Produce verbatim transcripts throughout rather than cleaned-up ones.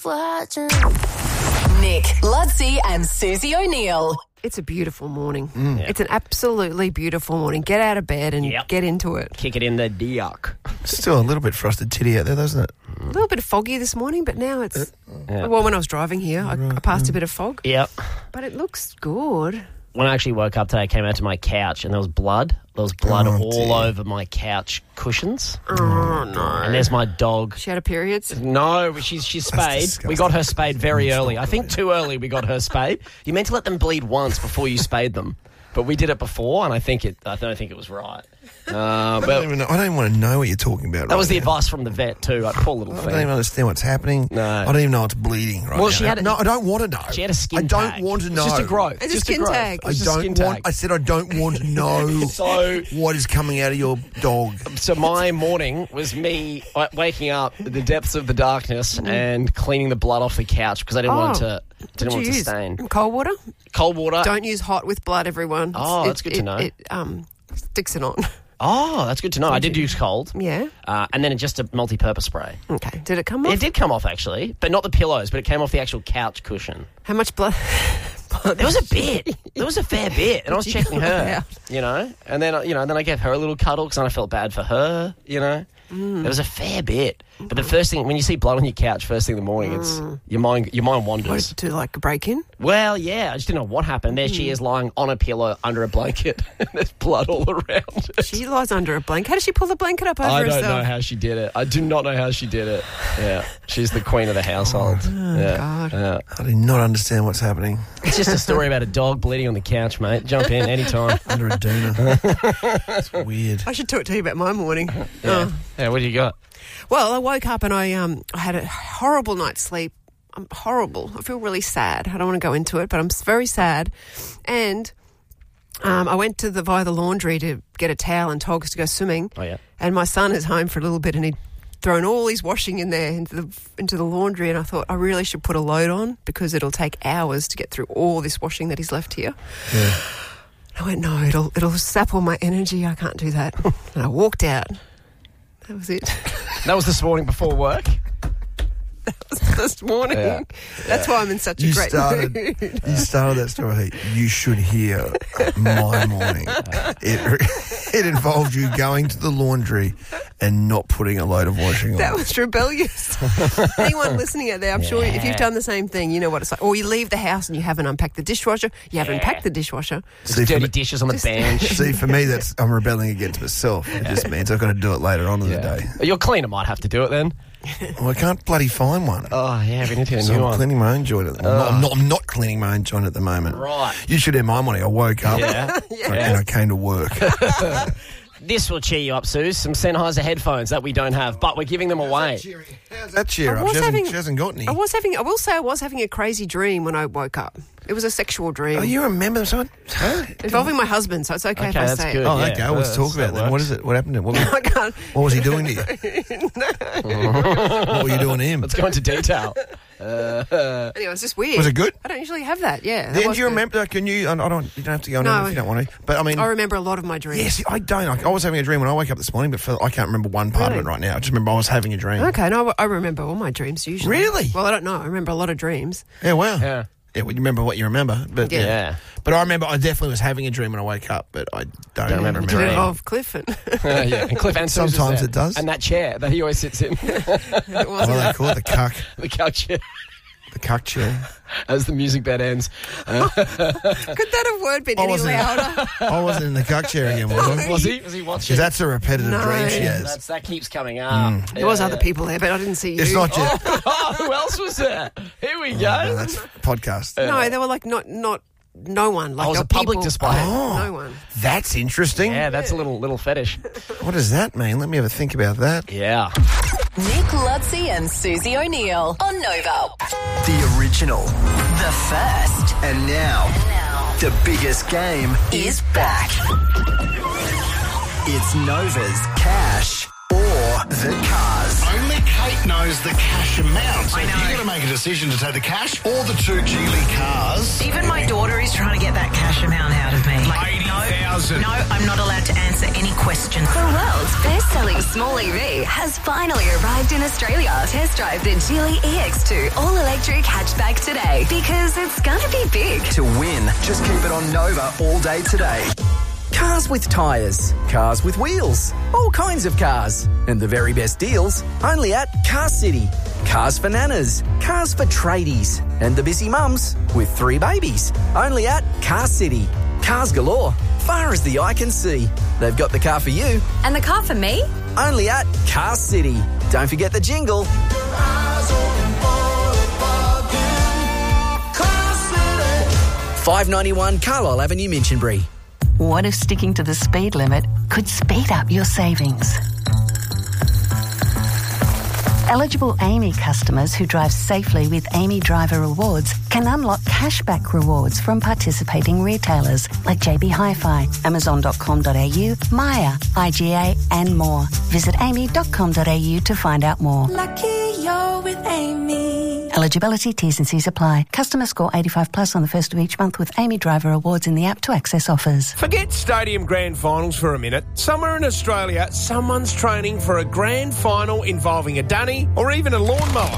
love watching. Nick, Ludsey and Susie O'Neill. It's a beautiful morning. Mm. It's an absolutely beautiful morning. Get out of bed and Yep. get into it. Kick it in the diok. Still a little bit frosted titty out there, doesn't it? A little bit foggy this morning, but now it's... Yeah. Well, when I was driving here, I, I passed a bit of fog. Yep. But it looks good. When I actually woke up today, I came out to my couch and there was blood. There was blood Oh, all dear. over my couch cushions. Oh, no. And there's my dog. She had a period. No, she's she's spayed. disgusting. We got her spayed very early. I think too early we got her spayed. You meant to let them bleed once before you spayed them. But we did it before, and I think it. I don't think it was right. Uh, I, don't but even know, I don't even want to know what you're talking about. that right was the now. advice from the vet too. Like, poor little I thing. don't even understand what's happening. No. I don't even know it's bleeding right Well, now. she had a- no, I don't want to know. She had a skin I don't tag. want to It's know. just a growth. It's a just skin growth. tag. It's I just a don't skin want. tag. I said I don't want to know So- what is coming out of your dog. So my morning was me uh, waking up in the depths of the darkness and cleaning the blood off the couch because I didn't want Oh. to didn't Did want you to use stain. cold water? Cold water. Don't use hot with blood, everyone. It's- Oh, it- that's good to it- know. It um, sticks it on. Oh, that's good to know. I did use cold. Yeah. Uh, and then just a multi-purpose spray. Okay. Did it come off? It did come off actually, but not the pillows. But it came off the actual couch cushion. How much blood? There was a bit. There was a fair bit, and I was Did you checking pull it her. out? You know, and then uh, you know, then I gave her a little cuddle because I felt bad for her. You know, there was a fair bit. But the first thing when you see blood on your couch, first thing in the morning, it's your mind. Your mind What, wanders. to like a break in? Well, yeah, I just didn't know what happened. There she is lying on a pillow under a blanket. And there's blood all around it. She lies under a blanket. How does she pull the blanket up over I don't herself? know how she did it. I do not know how she did it. Yeah, she's the queen of the household. yeah. God. Yeah. I do not understand what's happening It's just a story about a dog bleeding on the couch, mate. Jump in anytime. under a doona. It's weird. I should talk to you about my morning. Yeah. Oh. Yeah, what do you got? Well, I woke up and I um I had a horrible night's sleep. I'm horrible. I feel really sad. I don't want to go into it, but I'm s- very sad. And um, I went to the via the laundry to get a towel and togs to go swimming. Oh, yeah. And my son is home for a little bit, and he'd thrown all his washing in there into the into the laundry. And I thought I really should put a load on because it'll take hours to get through all this washing that he's left here. Yeah. I went, no, it'll it'll sap all my energy. I can't do that. And I walked out. That was it. That was this morning before work. This morning. Yeah. That's why I'm in such a You great started. mood. You started that story. You should hear my morning. It it involved you going to the laundry and not putting a load of washing on. That was rebellious. Anyone listening out there, I'm sure if you've done the same thing, you know what it's like. Or you leave the house and you haven't unpacked the dishwasher. You haven't Yeah. packed the dishwasher. See, for Dirty me, dishes on the bench. see, for me, that's I'm rebelling against myself. It just means I've got to do it later on in the day. Your cleaner might have to do it then. Well, I can't bloody find one. Oh, yeah, we need to get a So new I'm one. cleaning my own joint. At the, I'm, not, I'm, not, I'm not cleaning my own joint at the moment. Right. You should hear my morning. I woke up Yeah. and I came to work. This will cheer you up, Suze. Some Sennheiser headphones that we don't have, but we're giving them away. How's that cheer I up? was She hasn't, having- she hasn't got any. I was having, I will say I was having a crazy dream when I woke up. It was a sexual dream. Oh, you remember something? involving my husband, so it's okay, if Okay, I that's say good. it. Oh, Yeah, okay. Let's that's- talk about that that. What works. is it? What happened to him? What, I can't. what was he doing to you? What were you doing to him? Let's go into detail. Anyway, it's just weird. Was it good? I don't usually have that, yeah. that Then was do you good. remember? Can you? I don't. You don't have to go on No. it if you don't want to. But I mean, I remember a lot of my dreams. yes, I don't. I, I was having a dream when I woke up this morning, but for, I can't remember one part of Really? it right now. I just remember I was having a dream. Okay, no, I remember all my dreams usually. Really? Well, I don't know. I remember a lot of dreams. Yeah. Wow. Yeah. Yeah. Well, you remember what you remember, but Yeah. Yeah. But I remember I definitely was having a dream when I wake up, but I don't, remember remember. Did it Dream. involve Cliff? And Uh, yeah. And Cliff and Suze is Sometimes there. it does. And that chair that he always sits in. it What do wasn't. they call it? The cuck. The couch chair. The cuck chair. As the music bed ends. Uh, Could that have word been I any wasn't- louder? I wasn't in the cuck chair again, was I? was he? Was he watching? Because that's a repetitive No. dream she has. That's, that keeps coming up. There was other people there, but I didn't see you. It's not just. Oh, who else was there? Here we go. No, that's podcast. No, they were like not not no one. Like Oh, it was no a public people. display. Oh. No one. That's interesting. Yeah, that's a little little fetish. What does that mean? Let me have a think about that. Yeah. Nick, Ludsey and Susie O'Neill on Nova. The original. The first And now, now the biggest game is back. It's Nova's Cash or the Cars. Only Kate knows the cash amount. So I know. you've got to make a decision to take the cash or the two Geely cars. Even my daughter is trying to get that cash amount out of me. Like, eighty thousand. No, no, I'm not allowed to answer any questions. The world's best-selling small E V has finally arrived in Australia. Test drive the Geely E X two all-electric hatchback today because it's gonna be big. To win, just keep it on Nova all day today. Cars with tyres, cars with wheels, all kinds of cars. And the very best deals only at Car City. Cars for nanas, cars for tradies, and the busy mums with three babies. Only at Car City. Cars galore, far as the eye can see. They've got the car for you. And the car for me? Only at Car City. Don't forget the jingle. five ninety-one Carlisle Avenue, Minchinbury. What if sticking to the speed limit could speed up your savings? Eligible Amy customers who drive safely with Amy Driver Rewards can unlock cashback rewards from participating retailers like J B Hi-Fi, Amazon dot com dot a u, Maya, I G A and more. Visit amy dot com dot a u to find out more. Lucky you're with Amy. Eligibility, T's and C's apply. Customer score eighty-five plus on the first of each month with Amy Driver Awards in the app to access offers. Forget stadium grand finals for a minute. Somewhere in Australia, someone's training for a grand final involving a dunny or even a lawnmower.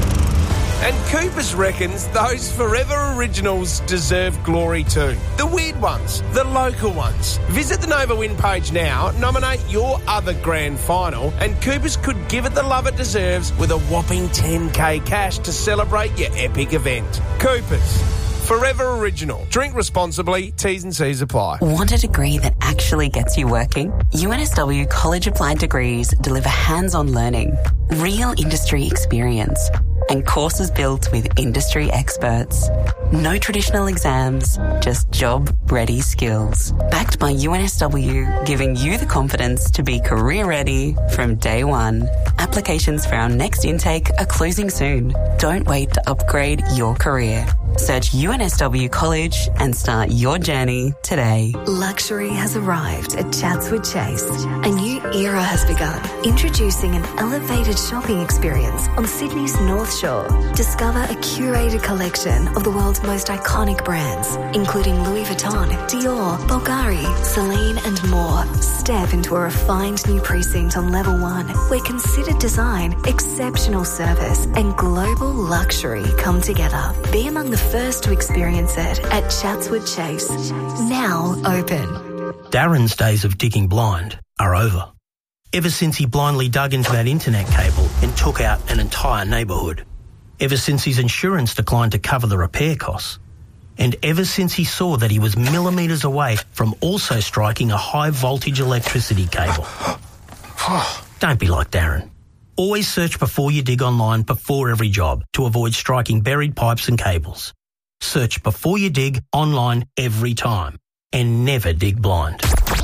And Coopers reckons those forever originals deserve glory too. The weird ones, the local ones. Visit the Nova Win page now, nominate your other grand final, and Coopers could give it the love it deserves with a whopping ten K cash to celebrate your epic event. Coopers, forever original. Drink responsibly, T's and C's apply. Want a degree that actually gets you working? U N S W College Applied Degrees deliver hands-on learning, real industry experience, and courses built with industry experts. No traditional exams, just job-ready skills. Backed by U N S W, giving you the confidence to be career-ready from day one. Applications for our next intake are closing soon. Don't wait to upgrade your career. Search U N S W College and start your journey today. Luxury has arrived at Chatswood Chase. A new era has begun, introducing an elevated shopping experience on Sydney's North Shore. Discover a curated collection of the world's most iconic brands, including Louis Vuitton, Dior, Bulgari, Celine and more. Step into a refined new precinct on level one, where considered design, exceptional service and global luxury come together. Be among the first to experience it at Chatswood Chase. Now open. Darren's days of digging blind are over. Ever since he blindly dug into that internet cable and took out an entire neighbourhood. Ever since his insurance declined to cover the repair costs. And ever since he saw that he was millimetres away from also striking a high voltage electricity cable. Don't be like Darren. Always search before you dig online before every job to avoid striking buried pipes and cables. Search before you dig online every time and never dig blind.